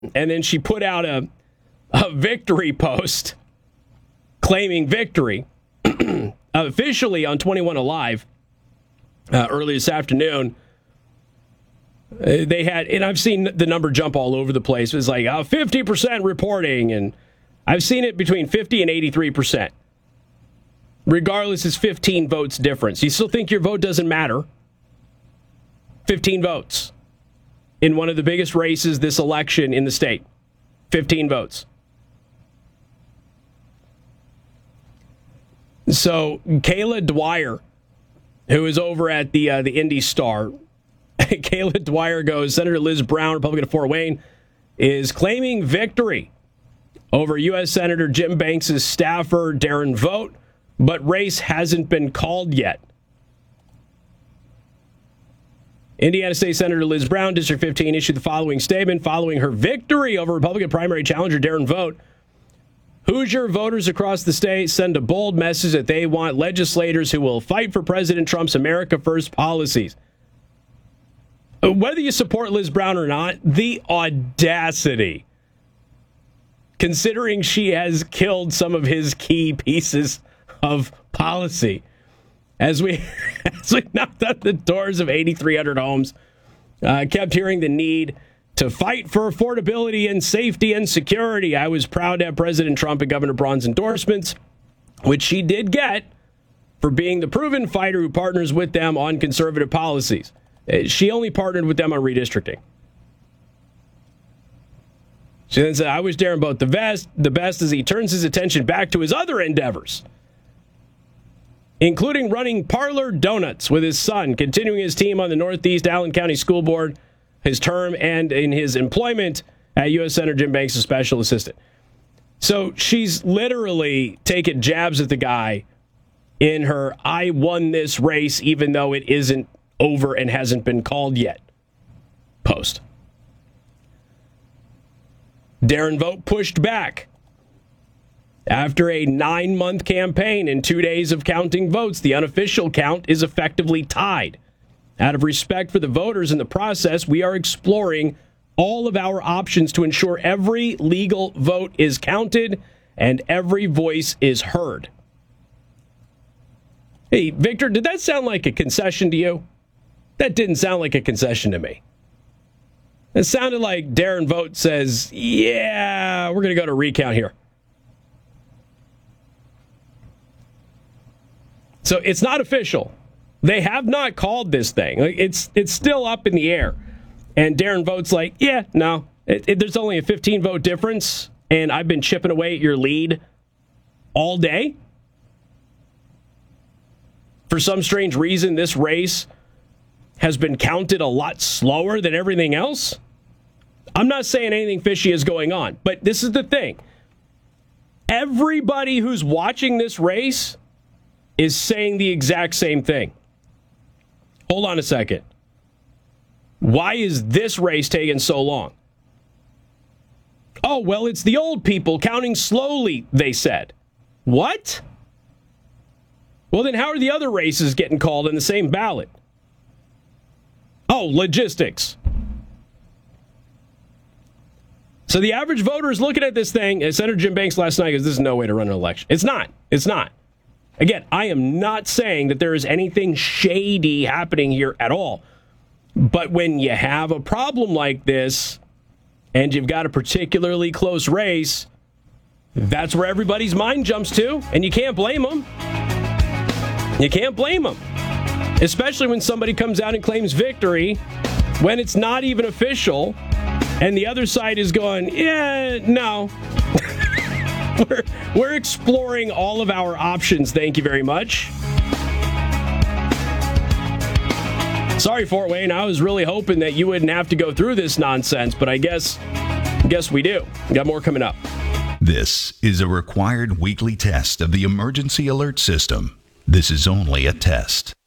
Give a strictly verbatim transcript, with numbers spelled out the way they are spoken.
And then she put out a, a victory post claiming victory officially on twenty-one Alive uh, early this afternoon. Uh, they had, and I've seen the number jump all over the place. It was like uh, fifty percent reporting, and I've seen it between fifty and eighty-three percent. Regardless, it's fifteen votes difference. You still think your vote doesn't matter? fifteen votes in one of the biggest races this election in the state. fifteen votes. So Kayla Dwyer, who is over at the uh, the Indy Star, Kayla Dwyer goes, Senator Liz Brown, Republican of Fort Wayne, is claiming victory over U S Senator Jim Banks' staffer, Darren Vogt, but race hasn't been called yet. Indiana State Senator Liz Brown, District fifteen, issued the following statement following her victory over Republican primary challenger Darren Vogt. Hoosier voters across the state send a bold message that they want legislators who will fight for President Trump's America First policies. Whether you support Liz Brown or not, the audacity, considering she has killed some of his key pieces of policy. As we, as we knocked out the doors of eighty-three hundred homes, uh, kept hearing the need to fight for affordability and safety and security. I was proud to have President Trump and Governor Braun's endorsements, which she did get for being the proven fighter who partners with them on conservative policies. She only partnered with them on redistricting. She then said, I wish Darren Vogt the best, the best as he turns his attention back to his other endeavors, including running Parlor Donuts with his son, continuing his team on the Northeast Allen County School Board, his term, and in his employment at U S Senator Jim Banks' special assistant. So she's literally taking jabs at the guy in her, I won this race even though it isn't over and hasn't been called yet post. Darren Vogt pushed back. After a nine-month campaign and two days of counting votes, the unofficial count is effectively tied. Out of respect for the voters in the process, we are exploring all of our options to ensure every legal vote is counted and every voice is heard. Hey, Victor, did that sound like a concession to you? That didn't sound like a concession to me. It sounded like Darren Vogt says, yeah, we're going to go to recount here. So it's not official. They have not called this thing. It's it's still up in the air. And Darren Vogt's like, yeah, no, it, it, there's only a fifteen vote difference, and I've been chipping away at your lead all day. For some strange reason, this race has been counted a lot slower than everything else. I'm not saying anything fishy is going on, but this is the thing. Everybody who's watching this race is saying the exact same thing. Hold on a second. Why is this race taking so long? Oh, well, it's the old people counting slowly, they said. What? Well, then how are the other races getting called in the same ballot? Oh, logistics. So the average voter is looking at this thing, and Senator Jim Banks last night goes, this is no way to run an election. It's not. It's not. Again, I am not saying that there is anything shady happening here at all. But when you have a problem like this, and you've got a particularly close race, that's where everybody's mind jumps to, and you can't blame them. You can't blame them. Especially when somebody comes out and claims victory when it's not even official, and the other side is going, yeah, no. we're, we're exploring all of our options, thank you very much. Sorry, Fort Wayne, I was really hoping that you wouldn't have to go through this nonsense, but I guess, guess we do. We got more coming up. This is a required weekly test of the emergency alert system. This is only a test.